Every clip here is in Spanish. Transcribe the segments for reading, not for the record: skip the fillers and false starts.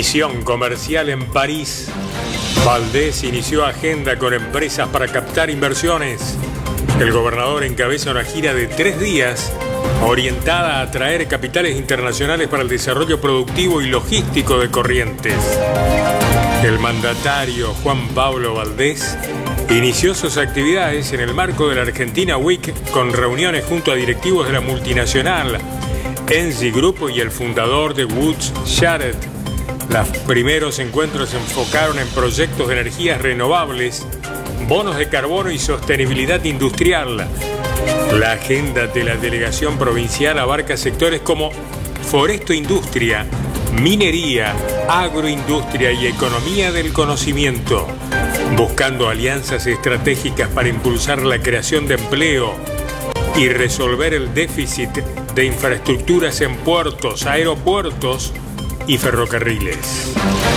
Misión comercial en París. Valdés inició agenda con empresas para captar inversiones. El gobernador encabeza una gira de 3 días orientada a atraer capitales internacionales para el desarrollo productivo y logístico de Corrientes. El mandatario Juan Pablo Valdés inició sus actividades en el marco de la Argentina Week con reuniones junto a directivos de la multinacional Engie Grupo y el fundador de Woods Share. Los primeros encuentros se enfocaron en proyectos de energías renovables, bonos de carbono y sostenibilidad industrial. La agenda de la delegación provincial abarca sectores como foresto-industria, minería, agroindustria y economía del conocimiento, buscando alianzas estratégicas para impulsar la creación de empleo y resolver el déficit de infraestructuras en puertos, aeropuertos y ferrocarriles.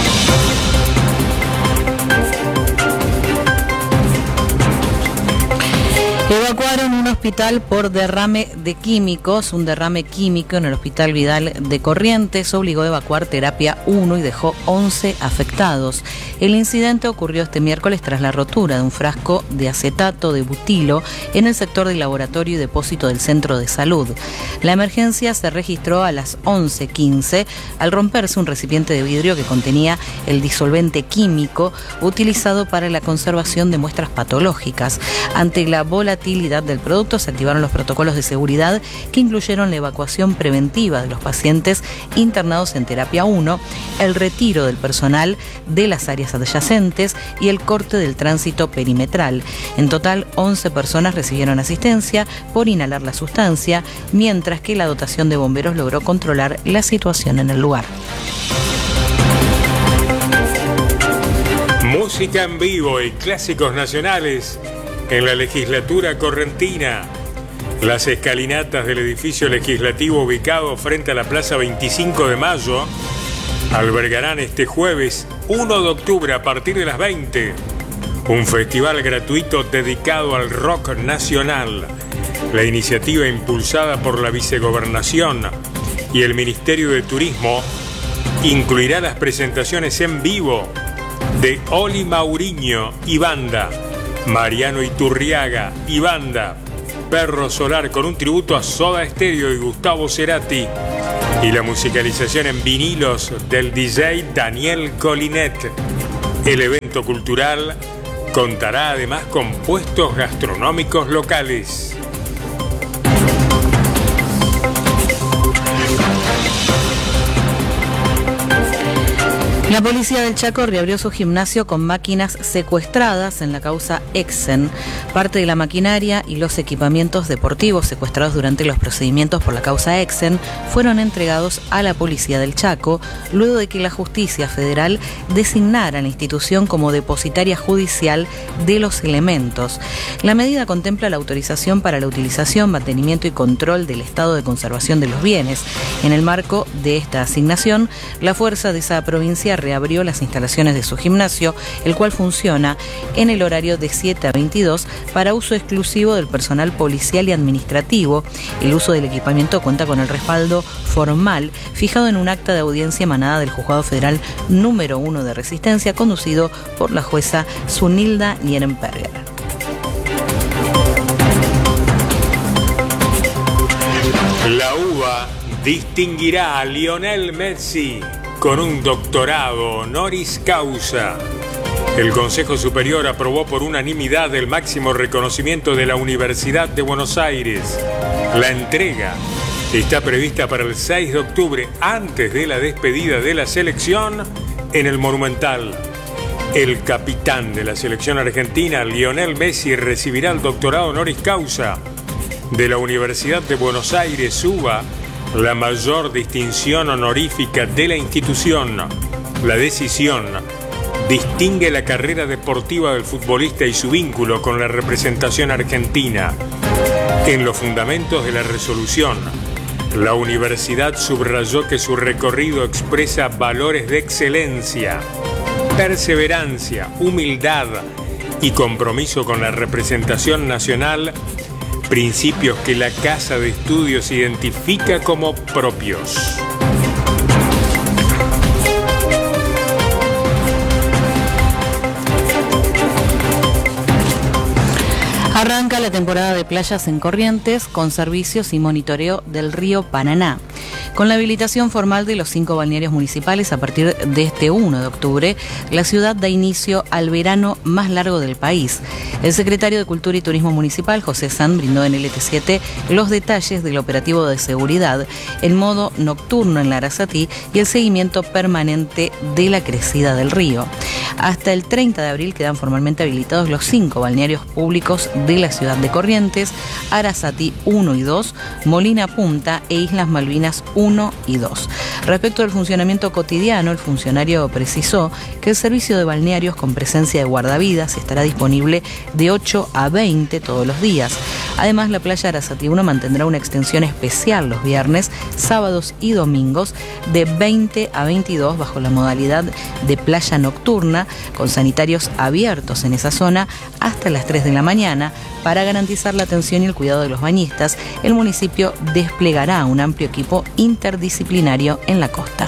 Evacuaron un hospital por derrame de químicos. Un derrame químico en el Hospital Vidal de Corrientes obligó a evacuar terapia 1 y dejó 11 afectados. El incidente ocurrió este miércoles tras la rotura de un frasco de acetato de butilo en el sector del laboratorio y depósito del centro de salud. La emergencia se registró a las 11:15 al romperse un recipiente de vidrio que contenía el disolvente químico utilizado para la conservación de muestras patológicas. Ante la volatilidad del producto se activaron los protocolos de seguridad que incluyeron la evacuación preventiva de los pacientes internados en terapia 1, el retiro del personal de las áreas adyacentes y el corte del tránsito perimetral. En total, 11 personas recibieron asistencia por inhalar la sustancia, mientras que la dotación de bomberos logró controlar la situación en el lugar. Música en vivo y clásicos nacionales en la legislatura correntina. Las escalinatas del edificio legislativo ubicado frente a la Plaza 25 de Mayo albergarán este jueves 1 de octubre a partir de las 20 un festival gratuito dedicado al rock nacional. La iniciativa, impulsada por la Vicegobernación y el Ministerio de Turismo, incluirá las presentaciones en vivo de Oli Mauriño y banda, Mariano Iturriaga y banda, Perro Solar con un tributo a Soda Stereo y Gustavo Cerati, y la musicalización en vinilos del DJ Daniel Colinet. El evento cultural contará además con puestos gastronómicos locales. La policía del Chaco reabrió su gimnasio con máquinas secuestradas en la causa Exen. Parte de la maquinaria y los equipamientos deportivos secuestrados durante los procedimientos por la causa Exen fueron entregados a la policía del Chaco luego de que la justicia federal designara a la institución como depositaria judicial de los elementos. La medida contempla la autorización para la utilización, mantenimiento y control del estado de conservación de los bienes. En el marco de esta asignación, la fuerza de esa provincia reabrió las instalaciones de su gimnasio, el cual funciona en el horario de 7 a 22 para uso exclusivo del personal policial y administrativo. El uso del equipamiento cuenta con el respaldo formal fijado en un acta de audiencia emanada del Juzgado Federal número 1 de Resistencia, conducido por la jueza Zunilda Nierenberger. La UBA distinguirá a Lionel Messi con un doctorado honoris causa. El Consejo Superior aprobó por unanimidad el máximo reconocimiento de la Universidad de Buenos Aires. La entrega está prevista para el 6 de octubre, antes de la despedida de la selección en el Monumental. El capitán de la selección argentina, Lionel Messi, recibirá el doctorado honoris causa de la Universidad de Buenos Aires, UBA, la mayor distinción honorífica de la institución. La decisión distingue la carrera deportiva del futbolista y su vínculo con la representación argentina. En los fundamentos de la resolución, la universidad subrayó que su recorrido expresa valores de excelencia, perseverancia, humildad y compromiso con la representación nacional, principios que la Casa de Estudios identifica como propios. temporada de playas en Corrientes con servicios y monitoreo del río Paraná. Con la habilitación formal de los 5 balnearios municipales a partir de este 1 de octubre, la ciudad da inicio al verano más largo del país. El secretario de Cultura y Turismo Municipal, José San, brindó en LT7 los detalles del operativo de seguridad, el modo nocturno en la Arasatí y el seguimiento permanente de la crecida del río. Hasta el 30 de abril quedan formalmente habilitados los 5 balnearios públicos de la ciudad de Corrientes: Arasatí 1 y 2, Molina Punta e Islas Malvinas 1 y 2. Respecto al funcionamiento cotidiano, el funcionario precisó que el servicio de balnearios con presencia de guardavidas estará disponible de 8 a 20 todos los días. Además, la playa Arasatí 1 mantendrá una extensión especial los viernes, sábados y domingos de 20 a 22 bajo la modalidad de playa nocturna, con sanitarios abiertos en esa zona hasta las 3 de la mañana. Para garantizar la atención y el cuidado de los bañistas, el municipio desplegará un amplio equipo interdisciplinario en la costa.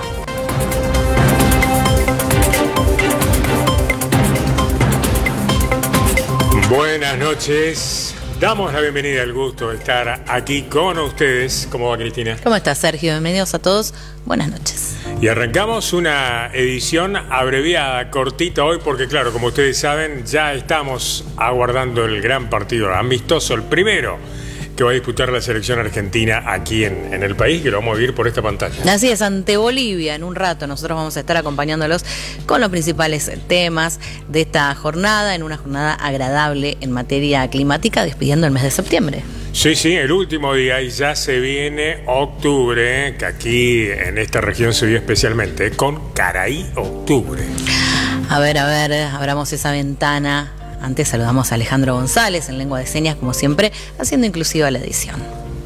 Buenas noches. Damos la bienvenida, el gusto de estar aquí con ustedes. ¿Cómo va, Cristina? ¿Cómo estás, Sergio? Bienvenidos a todos. Buenas noches. Y arrancamos una edición abreviada, cortita hoy, porque claro, como ustedes saben, ya estamos aguardando el gran partido amistoso, el primero que va a disputar la selección argentina aquí en el país, que lo vamos a vivir por esta pantalla. Así es, ante Bolivia. En un rato nosotros vamos a estar acompañándolos con los principales temas de esta jornada, en una jornada agradable en materia climática, despidiendo el mes de septiembre. Sí, el último día, y ya se viene octubre, que aquí en esta región se vive especialmente con Caraí Octubre. A ver, abramos esa ventana. Antes saludamos a Alejandro González en lengua de señas, como siempre, haciendo inclusiva la edición.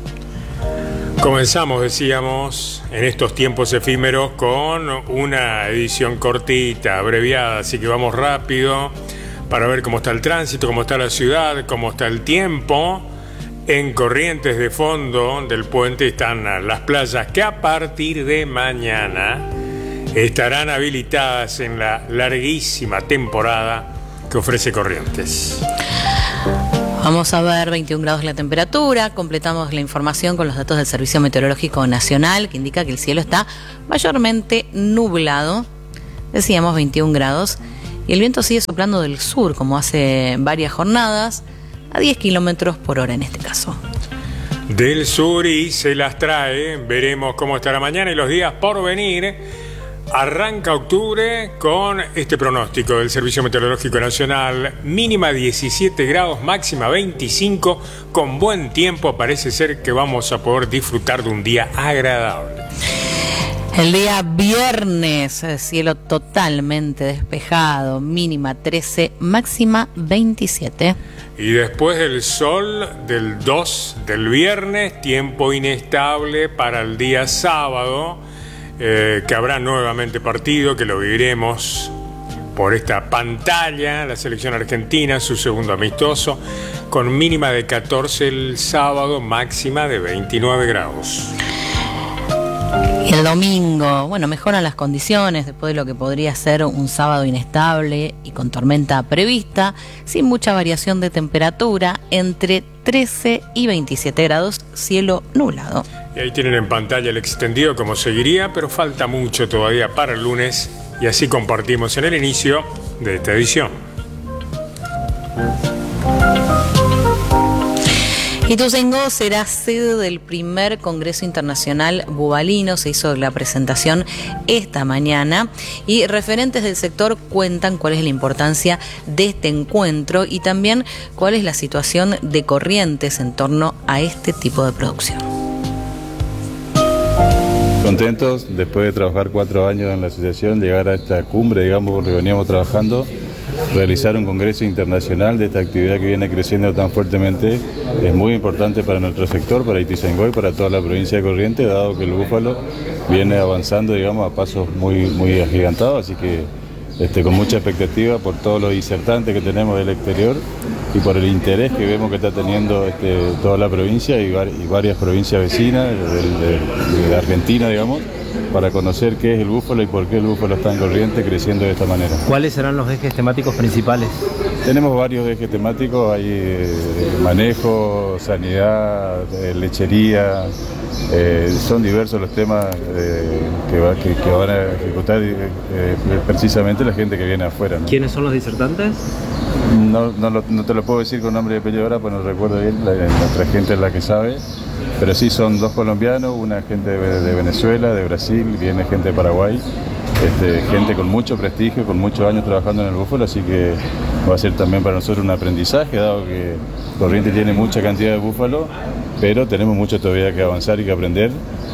Comenzamos, decíamos, en estos tiempos efímeros con una edición cortita, abreviada, así que vamos rápido para ver cómo está el tránsito, cómo está la ciudad, cómo está el tiempo. En Corrientes, de fondo del puente, están las playas que a partir de mañana estarán habilitadas en la larguísima temporada que ofrece Corrientes. Vamos a ver, 21 grados la temperatura. Completamos la información con los datos del Servicio Meteorológico Nacional, que indica que el cielo está mayormente nublado. Decíamos 21 grados. Y el viento sigue soplando del sur, como hace varias jornadas, a 10 kilómetros por hora en este caso. Del sur, y se las trae. Veremos cómo estará mañana y los días por venir. Arranca octubre con este pronóstico del Servicio Meteorológico Nacional: mínima 17 grados, máxima 25, con buen tiempo. Parece ser que vamos a poder disfrutar de un día agradable. El día viernes, cielo totalmente despejado, mínima 13, máxima 27. Y después del sol del 2 del viernes, tiempo inestable para el día sábado. Que habrá nuevamente partido, que lo viviremos por esta pantalla, la selección argentina, su segundo amistoso, con mínima de 14 el sábado, máxima de 29 grados. Y el domingo, mejoran las condiciones después de lo que podría ser un sábado inestable y con tormenta prevista, sin mucha variación de temperatura, entre 13 y 27 grados, cielo nublado. Y ahí tienen en pantalla el extendido como seguiría, pero falta mucho todavía para el lunes, y así compartimos en el inicio de esta edición. Ituzaingó será sede del primer Congreso Internacional Bubalino. Se hizo la presentación esta mañana y referentes del sector cuentan cuál es la importancia de este encuentro y también cuál es la situación de Corrientes en torno a este tipo de producción. Contentos, después de trabajar 4 años en la asociación, llegar a esta cumbre, digamos, porque veníamos trabajando, realizar un congreso internacional de esta actividad que viene creciendo tan fuertemente, es muy importante para nuestro sector, para Ituzaingó y para toda la provincia de Corrientes, dado que el búfalo viene avanzando, digamos, a pasos muy agigantados, así que con mucha expectativa por todos los disertantes que tenemos del exterior y por el interés que vemos que está teniendo toda la provincia y varias provincias vecinas de Argentina, digamos, para conocer qué es el búfalo y por qué el búfalo está en Corrientes creciendo de esta manera. ¿Cuáles serán los ejes temáticos principales? Tenemos varios ejes temáticos, hay manejo, sanidad, lechería, son diversos los temas que van a ejecutar precisamente la gente que viene afuera, ¿no? ¿Quiénes son los disertantes? No te lo puedo decir con nombre de apellido ahora, pues no recuerdo bien, nuestra gente es la que sabe, pero sí son 2 colombianos, una gente de Venezuela, de Brasil, viene gente de Paraguay, gente con mucho prestigio, con muchos años trabajando en el búfalo, así que va a ser también para nosotros un aprendizaje, dado que Corrientes tiene mucha cantidad de búfalo, pero tenemos mucho todavía que avanzar y que aprender,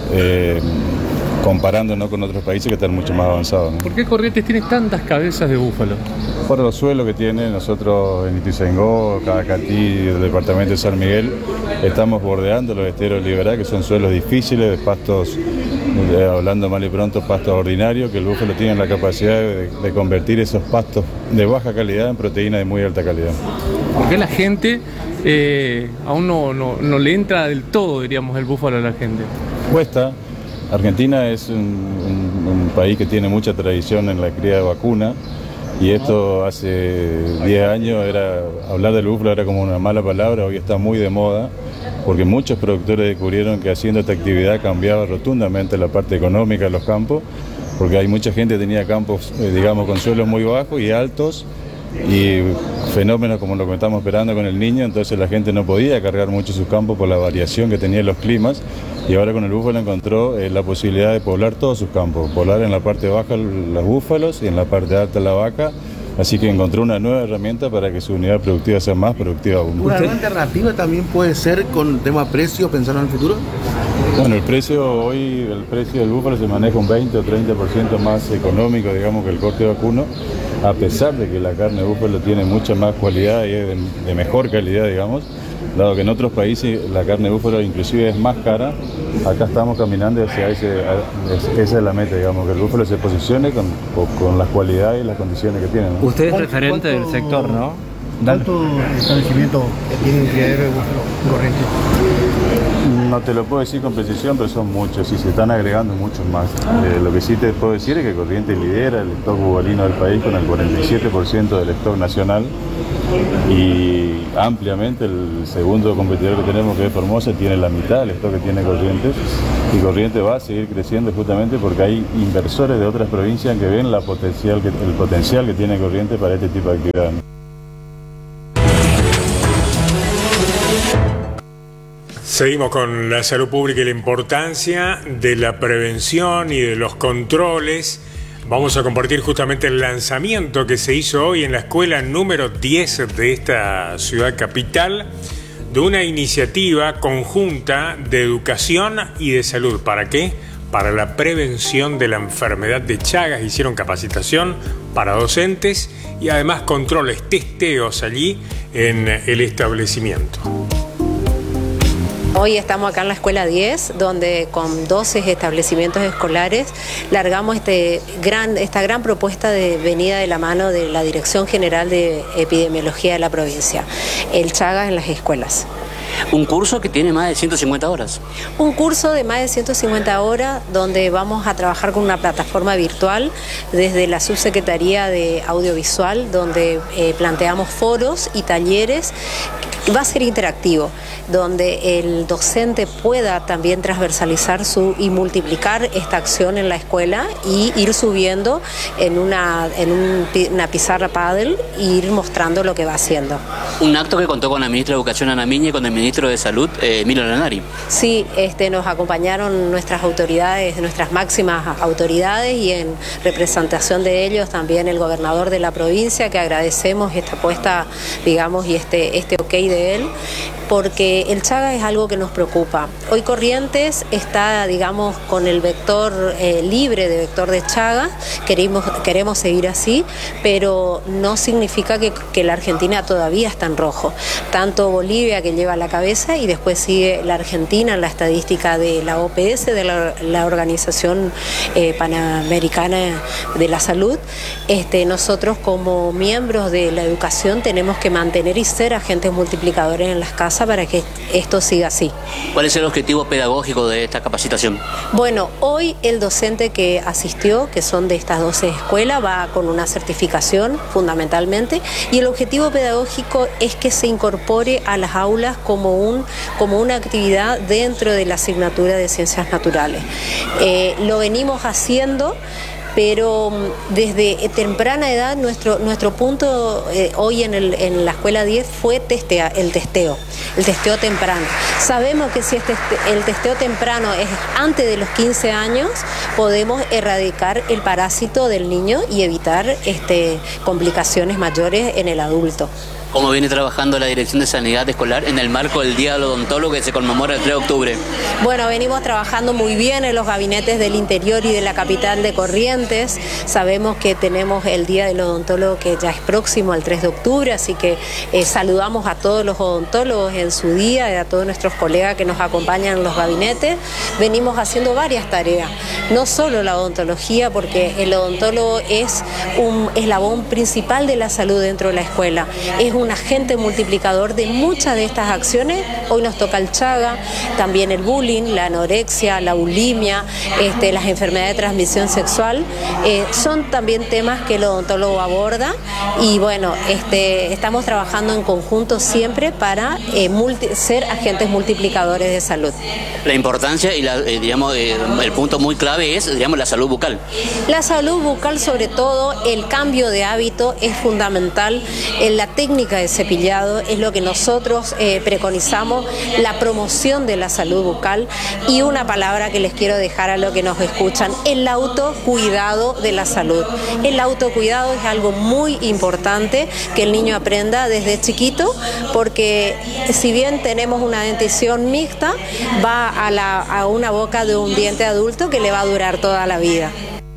comparándonos con otros países que están mucho más avanzados, ¿no? ¿Por qué Corrientes tiene tantas cabezas de búfalo? Por los suelos que tiene, nosotros en Ituzaingó, Cadacatí, el departamento de San Miguel, estamos bordeando los esteros de Liberá, que son suelos difíciles, de pastos, hablando mal y pronto, pastos ordinarios, que el búfalo tiene la capacidad de convertir esos pastos de baja calidad en proteína de muy alta calidad. ¿Por qué la gente aún no le entra del todo, diríamos, el búfalo a la gente? Cuesta. Argentina es un país que tiene mucha tradición en la cría de vacuna, y esto hace 10 años hablar del búfalo era como una mala palabra, hoy está muy de moda, porque muchos productores descubrieron que haciendo esta actividad cambiaba rotundamente la parte económica de los campos, porque hay mucha gente que tenía campos, digamos, con suelos muy bajos y altos, y fenómenos como lo que estamos esperando con el Niño, entonces la gente no podía cargar mucho sus campos por la variación que tenían los climas, y ahora con el búfalo encontró la posibilidad de poblar todos sus campos, poblar en la parte baja los búfalos y en la parte alta la vaca, así que encontró una nueva herramienta para que su unidad productiva sea más productiva aún. ¿Una nueva alternativa también puede ser con el tema precio, pensando en el futuro? Bueno, el precio del búfalo se maneja un 20 o 30% más económico, digamos, que el corte vacuno, a pesar de que la carne de búfalo tiene mucha más cualidad y es de mejor calidad, digamos, dado que en otros países la carne de búfalo inclusive es más cara. Acá estamos caminando hacia esa es la meta, digamos, que el búfalo se posicione con las cualidades y las condiciones que tiene, ¿no? Usted es referente del sector, ¿no? ¿Cuántos establecimientos tienen criadero de búfalo en Corrientes? No te lo puedo decir con precisión, pero son muchos y se están agregando muchos más. Lo que sí te puedo decir es que Corrientes lidera el stock bubalino del país con el 47% del stock nacional, y ampliamente el segundo competidor que tenemos, que es Formosa, tiene la mitad del stock que tiene Corrientes, y Corrientes va a seguir creciendo justamente porque hay inversores de otras provincias que ven el potencial que tiene Corrientes para este tipo de actividad. Seguimos con la salud pública y la importancia de la prevención y de los controles. Vamos a compartir justamente el lanzamiento que se hizo hoy en la escuela número 10 de esta ciudad capital, de una iniciativa conjunta de educación y de salud. ¿Para qué? Para la prevención de la enfermedad de Chagas. Hicieron capacitación para docentes y además controles, testeos allí en el establecimiento. Hoy estamos acá en la Escuela 10, donde con 12 establecimientos escolares largamos esta gran propuesta de venida de la mano de la Dirección General de Epidemiología de la provincia, el Chagas en las escuelas. Un curso que tiene más de 150 horas. Un curso de más de 150 horas donde vamos a trabajar con una plataforma virtual desde la Subsecretaría de Audiovisual, donde planteamos foros y talleres. Va a ser interactivo, donde el docente pueda también transversalizar y multiplicar esta acción en la escuela y ir subiendo en una pizarra Paddle e ir mostrando lo que va haciendo. Un acto que contó con la ministra de Educación, Ana Miña, y con el ministro de Salud, Emilio Lanari. Sí, nos acompañaron nuestras autoridades, nuestras máximas autoridades, y en representación de ellos también el gobernador de la provincia, que agradecemos esta apuesta, digamos, y este ok de él, porque el Chagas es algo que nos preocupa. Hoy Corrientes está, digamos, con el vector libre de vector de Chagas, queremos seguir así, pero no significa que la Argentina todavía está en rojo. Tanto Bolivia, que lleva la cabeza, y después sigue la Argentina en la estadística de la OPS, de la Organización Panamericana de la Salud. Nosotros como miembros de la educación tenemos que mantener y ser agentes multiplicadores en las casas casa para que esto siga así. ¿Cuál es el objetivo pedagógico de esta capacitación? Bueno, hoy el docente que asistió, que son de estas 12 escuelas, va con una certificación fundamentalmente, y el objetivo pedagógico es que se incorpore a las aulas como una actividad dentro de la asignatura de Ciencias Naturales. Lo venimos haciendo, pero desde temprana edad nuestro punto hoy en la escuela 10 fue el testeo temprano. Sabemos que si el testeo temprano es antes de los 15 años, podemos erradicar el parásito del niño y evitar complicaciones mayores en el adulto. ¿Cómo viene trabajando la Dirección de Sanidad Escolar en el marco del Día del Odontólogo que se conmemora el 3 de octubre? Bueno, venimos trabajando muy bien en los gabinetes del interior y de la capital de Corrientes. Sabemos que tenemos el Día del Odontólogo que ya es próximo al 3 de octubre, así que saludamos a todos los odontólogos en su día y a todos nuestros colegas que nos acompañan en los gabinetes. Venimos haciendo varias tareas, no solo la odontología, porque el odontólogo es un eslabón principal de la salud dentro de la escuela. Es un agente multiplicador de muchas de estas acciones. Hoy nos toca el Chaga, también el bullying, la anorexia, la bulimia, las enfermedades de transmisión sexual. Son también temas que el odontólogo aborda y bueno, estamos trabajando en conjunto siempre para ser agentes multiplicadores de salud. La importancia y el punto muy clave es la salud bucal. La salud bucal, sobre todo el cambio de hábito, es fundamental. En la técnica de cepillado es lo que nosotros preconizamos, la promoción de la salud bucal, y una palabra que les quiero dejar a los que nos escuchan: el autocuidado de la salud. El autocuidado es algo muy importante que el niño aprenda desde chiquito, porque si bien tenemos una dentición mixta, va a una boca de un diente adulto que le va a durar toda la vida.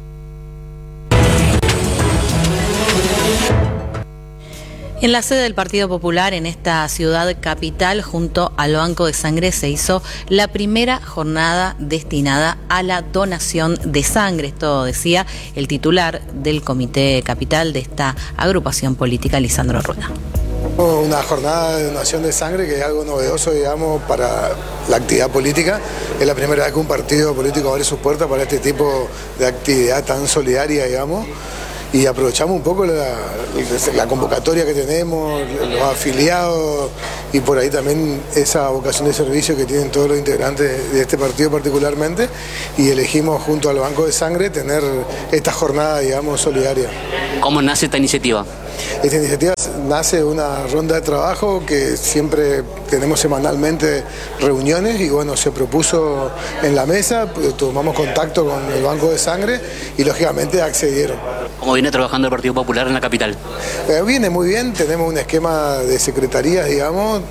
En la sede del Partido Popular, en esta ciudad capital, junto al Banco de Sangre, se hizo la primera jornada destinada a la donación de sangre. Esto decía el titular del Comité Capital de esta agrupación política, Lisandro Rueda. Una jornada de donación de sangre que es algo novedoso, digamos, para la actividad política. Es la primera vez que un partido político abre sus puertas para este tipo de actividad tan solidaria, digamos. Y aprovechamos un poco la convocatoria que tenemos, los afiliados y por ahí también esa vocación de servicio que tienen todos los integrantes de este partido particularmente, y elegimos junto al Banco de Sangre tener esta jornada, digamos, solidaria. ¿Cómo nace esta iniciativa? Esta iniciativa nace de una ronda de trabajo que siempre tenemos semanalmente reuniones y bueno, se propuso en la mesa, tomamos contacto con el Banco de Sangre y lógicamente accedieron. ¿Cómo viene trabajando el Partido Popular en la capital? Viene muy bien, tenemos un esquema de secretarías, digamos,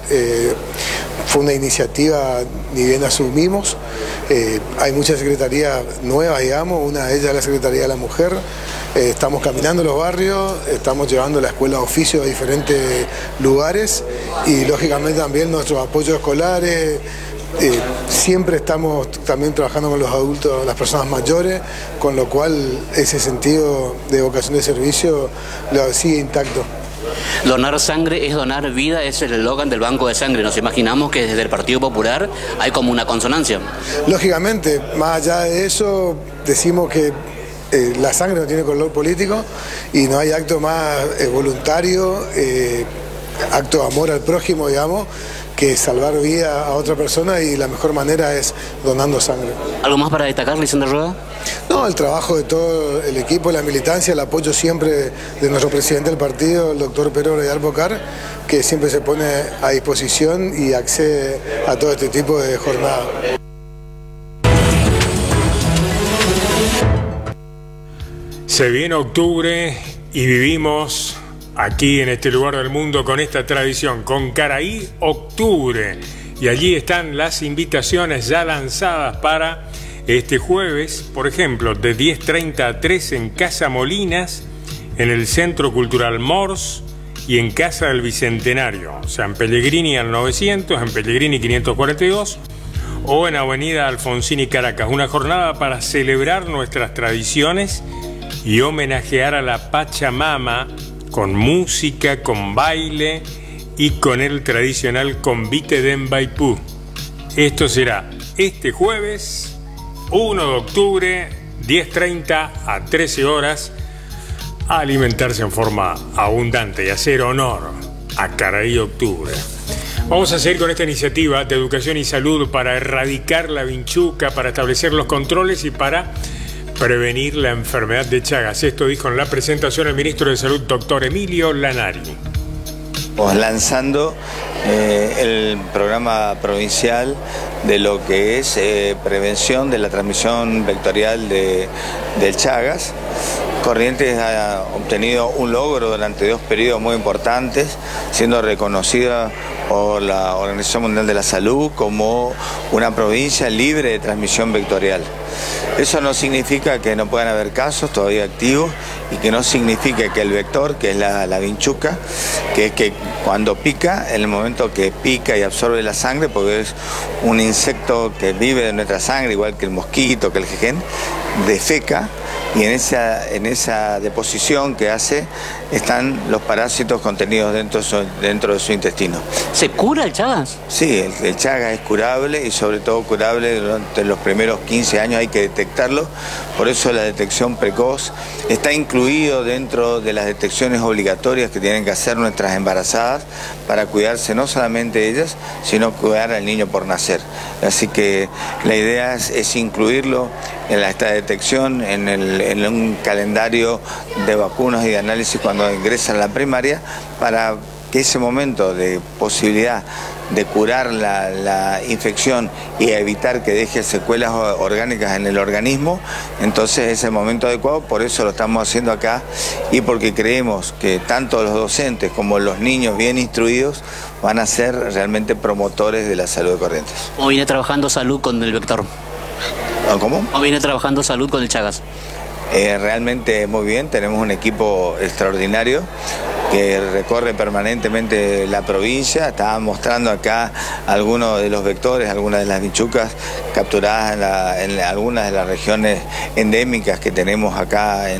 fue una iniciativa ni bien asumimos, hay muchas secretarías nuevas, digamos, una de ellas es la Secretaría de la Mujer. Estamos caminando los barrios, estamos llevando la escuela de oficio a diferentes lugares y lógicamente también nuestros apoyos escolares. Siempre estamos también trabajando con los adultos, las personas mayores, con lo cual ese sentido de vocación de servicio lo sigue intacto. Donar sangre es donar vida, es el eslogan del Banco de Sangre. Nos imaginamos que desde el Partido Popular hay como una consonancia. Lógicamente, más allá de eso, decimos que la sangre no tiene color político y no hay acto más voluntario, acto de amor al prójimo, digamos, que salvar vida a otra persona, y la mejor manera es donando sangre. ¿Algo más para destacar, Lisandro Rueda? No, el trabajo de todo el equipo, la militancia, el apoyo siempre de nuestro presidente del partido, el doctor Pedro Breyal Bocar, que siempre se pone a disposición y accede a todo este tipo de jornadas. Se viene octubre y vivimos aquí en este lugar del mundo con esta tradición, con Caraí Octubre. Y allí están las invitaciones ya lanzadas para este jueves, por ejemplo, de 10:30 a 3 en Casa Molinas, en el Centro Cultural Mors y en Casa del Bicentenario. O sea, en Pellegrini al 900, en Pellegrini 542 o en Avenida Alfonsín y Caracas. Una jornada para celebrar nuestras tradiciones y homenajear a la Pachamama con música, con baile y con el tradicional convite de Mbaipú. Esto será este jueves 1 de octubre, 10:30 a 13 horas, a alimentarse en forma abundante y hacer honor a Caraí Octubre. Vamos a seguir con esta iniciativa de educación y salud para erradicar la vinchuca, para establecer los controles y para prevenir la enfermedad de Chagas. Esto dijo en la presentación el ministro de Salud, doctor Emilio Lanari. Lanzando el programa provincial de lo que es prevención de la transmisión vectorial del Chagas. Corrientes ha obtenido un logro durante 2 periodos muy importantes, siendo reconocida por la Organización Mundial de la Salud como una provincia libre de transmisión vectorial. Eso no significa que no puedan haber casos todavía activos y que no significa que el vector, que es la vinchuca, que es que cuando pica, en el momento que pica y absorbe la sangre, porque es un insecto que vive en nuestra sangre, igual que el mosquito, que el jejen, defeca, y en esa deposición que hace están los parásitos contenidos dentro de su intestino. ¿Se cura el Chagas? Sí, el Chagas es curable y sobre todo curable durante los primeros 15 años, hay que detectarlo, por eso la detección precoz está incluido dentro de las detecciones obligatorias que tienen que hacer nuestras embarazadas para cuidarse no solamente ellas, sino cuidar al niño por nacer. Así que la idea es incluirlo en esta detección, en un calendario de vacunas y de análisis cuando ingresan a la primaria, para que ese momento de posibilidad de curar la infección y evitar que deje secuelas orgánicas en el organismo, entonces es el momento adecuado. Por eso lo estamos haciendo acá y porque creemos que tanto los docentes como los niños bien instruidos van a ser realmente promotores de la salud de Corrientes. ¿Cómo viene trabajando salud con el vector? ¿Cómo? ¿Cómo viene trabajando salud con el Chagas? Realmente muy bien, tenemos un equipo extraordinario que recorre permanentemente la provincia. Estaba mostrando acá algunos de los vectores, algunas de las vinchucas capturadas en algunas de las regiones endémicas que tenemos acá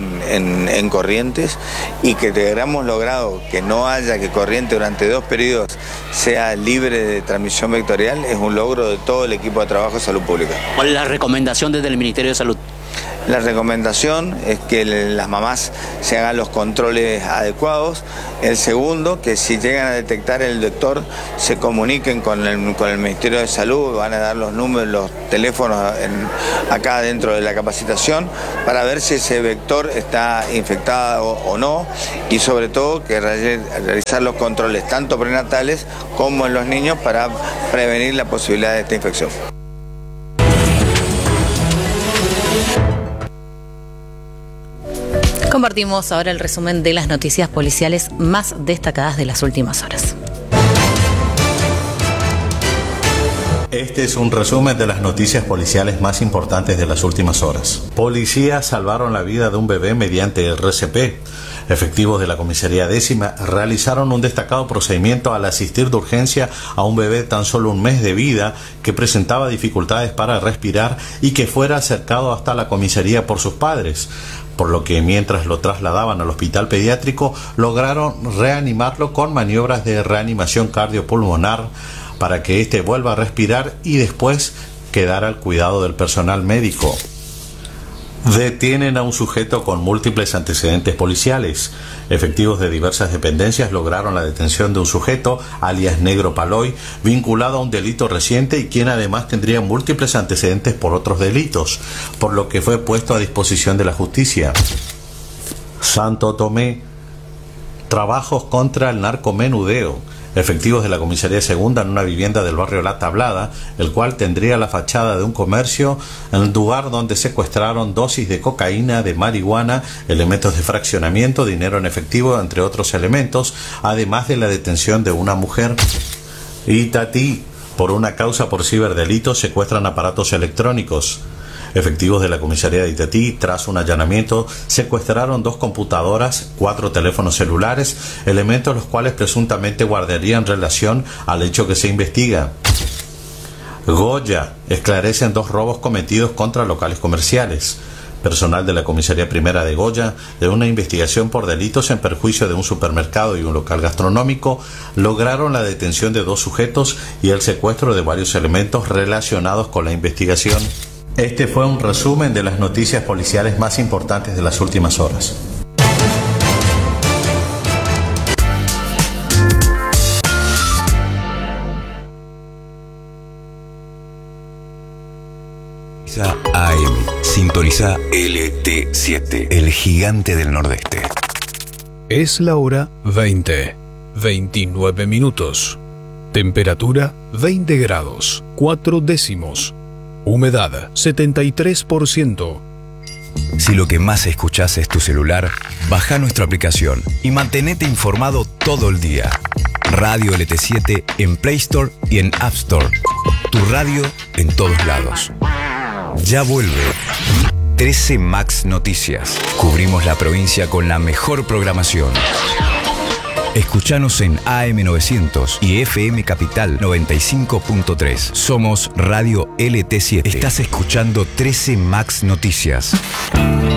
en Corrientes, y que hemos logrado que no haya que Corrientes durante 2 periodos sea libre de transmisión vectorial. Es un logro de todo el equipo de trabajo de salud pública. ¿Cuál es la recomendación desde el Ministerio de Salud? La recomendación es que las mamás se hagan los controles adecuados. El segundo, que si llegan a detectar el vector, se comuniquen con el Ministerio de Salud, van a dar los números, los teléfonos acá dentro de la capacitación, para ver si ese vector está infectado o no, y sobre todo que realizar los controles tanto prenatales como en los niños para prevenir la posibilidad de esta infección. Compartimos ahora el resumen de las noticias policiales más destacadas de las últimas horas. Este es un resumen de las noticias policiales más importantes de las últimas horas. Policías salvaron la vida de un bebé mediante el RCP. Efectivos de la Comisaría 10ª realizaron un destacado procedimiento al asistir de urgencia a un bebé de tan solo 1 mes de vida que presentaba dificultades para respirar y que fuera acercado hasta la comisaría por sus padres, por lo que mientras lo trasladaban al hospital pediátrico lograron reanimarlo con maniobras de reanimación cardiopulmonar para que éste vuelva a respirar y después quedara al cuidado del personal médico. Detienen a un sujeto con múltiples antecedentes policiales. Efectivos de diversas dependencias lograron la detención de un sujeto, alias Negro Paloy, vinculado a un delito reciente y quien además tendría múltiples antecedentes por otros delitos, por lo que fue puesto a disposición de la justicia. Santo Tomé. Trabajos contra el narcomenudeo. Efectivos de la Comisaría 2ª en una vivienda del barrio La Tablada, el cual tendría la fachada de un comercio, en el lugar donde secuestraron dosis de cocaína, de marihuana, elementos de fraccionamiento, dinero en efectivo, entre otros elementos, además de la detención de una mujer. Itatí. Por una causa por ciberdelitos secuestran aparatos electrónicos. Efectivos de la comisaría de Itatí, tras un allanamiento, secuestraron 2 computadoras, 4 teléfonos celulares, elementos los cuales presuntamente guardarían relación al hecho que se investiga. Goya. Esclarecen 2 robos cometidos contra locales comerciales. Personal de la Comisaría Primera de Goya, de una investigación por delitos en perjuicio de un supermercado y un local gastronómico, lograron la detención de 2 sujetos y el secuestro de varios elementos relacionados con la investigación. Este fue un resumen de las noticias policiales más importantes de las últimas horas. AM, sintoniza LT7, el gigante del Nordeste. Es la hora 20:29 minutos. Temperatura 20 grados, 4 décimos. Humedad 73%. Si lo que más escuchás es tu celular, baja nuestra aplicación y mantenete informado todo el día. Radio LT7 en Play Store y en App Store. Tu radio en todos lados. Ya vuelve 13 Max Noticias. Cubrimos la provincia con la mejor programación. Escuchanos en AM900 y FM Capital 95.3. Somos Radio LT7. Estás escuchando 13 Max Noticias.